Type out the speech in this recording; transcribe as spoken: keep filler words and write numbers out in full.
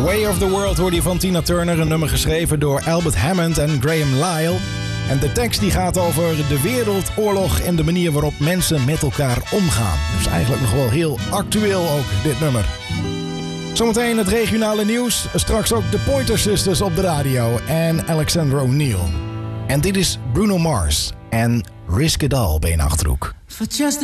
Way of the World hoorde je van Tina Turner, een nummer geschreven door Albert Hammond en Graham Lyle. En de tekst die gaat over de wereldoorlog en de manier waarop mensen met elkaar omgaan. Dus eigenlijk nog wel heel actueel ook, dit nummer. Zometeen het regionale nieuws, straks ook de Pointer Sisters op de radio en Alexander O'Neal. En dit is Bruno Mars en Risk It All bij een Achterhoek.